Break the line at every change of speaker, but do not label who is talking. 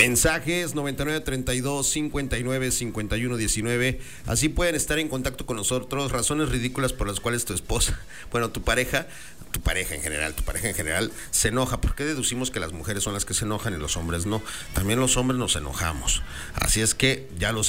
mensajes 9932-595119. Así pueden estar en contacto con nosotros. Razones ridículas por las cuales tu esposa, bueno, tu pareja en general se enoja. ¿Por qué deducimos que las mujeres son las que se enojan y los hombres no? También los hombres nos enojamos. Así es que ya lo